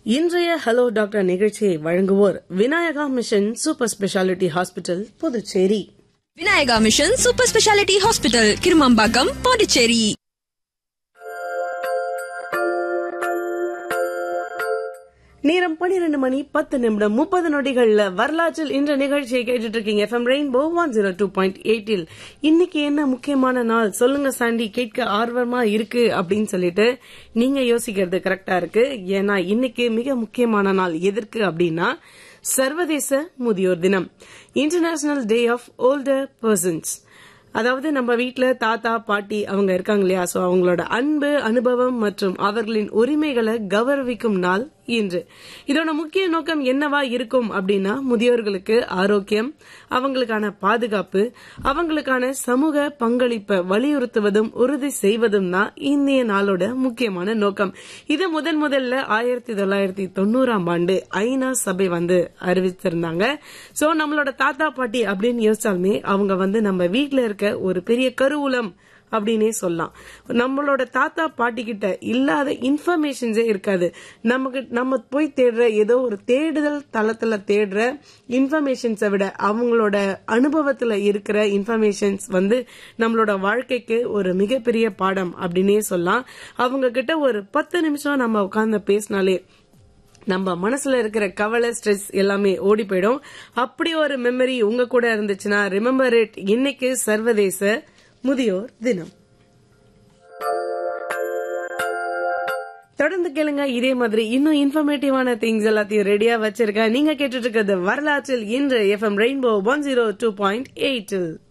இன்றைய hello doctor நிகழ்ச்சியை வழங்குவோர் Vinayaka mission super speciality hospital, Puducherry. Vinayaka mission super speciality hospital, Kirumampakkam, Pondicherry. நேரம் 12 மணி 10 நிமிடம் 30 நொடிகள்ல வரலாற்றில் இன்ற நிகழ்ச்சியை கேட்டுட்டு இருக்கீங்க. எஃப்எம் ரெயின்போ 102.8 இன்னைக்கு என்ன முக்கியமான நாள் சொல்லுங்க சாண்டி, கேட்க ஆர்வமா இருக்கு அப்படின்னு சொல்லிட்டு நீங்க யோசிக்கிறது கரெக்டா இருக்கு. ஏன்னா இன்னைக்கு மிக முக்கியமான நாள். எதற்கு அப்படின்னா சர்வதேச முதியோர் தினம், international day of older persons. அதாவது நம்ம வீட்டுல தாத்தா பாட்டி அவங்க இருக்காங்க இல்லையா, சோ அவங்களோட அன்பு, அனுபவம் மற்றும் அவர்களின் உரிமைகளை கௌரவிக்கும் நாள் இன்று. இதோட முக்கிய நோக்கம் என்னவா இருக்கும் அப்படின்னா முதியோர்களுக்கு ஆரோக்கியம், அவங்களுக்கான பாதுகாப்பு, அவங்களுக்கான சமூக பங்களிப்பை வலியுறுத்துவதும் உறுதி செய்வதும் தான் இந்திய நாளோட முக்கியமான நோக்கம். இது முதல்ல 1990ஆம் ஆண்டு ஐநா சபை அறிவிச்சிருந்தாங்க. சோ நம்மளோட தாத்தா பாட்டி அப்படின்னு யோசிச்சாலுமே அவங்க நம்ம வீட்டுல இருக்க ஒரு பெரிய கருவூலம் அப்படின்னே சொல்லலாம். நம்மளோட தாத்தா பாட்டி கிட்ட இல்லாத இன்ஃபர்மேஷன்ஸே இருக்காது. நம்ம போய் தேடுற ஏதோ ஒரு தேடுதல் தளத்துல தேடுற இன்ஃபர்மேஷன்ஸை விட அவங்களோட அனுபவத்துல இருக்கிற இன்ஃபர்மேஷன்ஸ் நம்மளோட வாழ்க்கைக்கு ஒரு மிகப்பெரிய பாடம் அப்படின்னே சொல்லலாம். அவங்க கிட்ட ஒரு 10 நிமிஷம் நம்ம உட்கார்ந்து பேசினாலே நம்ம மனசுல இருக்கிற கவலை, ஸ்ட்ரெஸ் எல்லாமே ஓடி போயிடும். அப்படி ஒரு மெமரி உங்க கூட இருந்துச்சுன்னா ரிமெம்பர் இட். இன்னைக்கு சர்வதேச முதியோர் தினம். தொடர்ந்து கேளுங்க. இதே மாதிரி இன்னும் இன்ஃபர்மேட்டிவான திங்ஸ் எல்லாத்தையும் ரெடியா வச்சிருக்கேன். நீங்க கேட்டுட்டு இருக்கிறது வரலாற்றில் இன்று எஃப்எம் ரெயின்போ 102.8.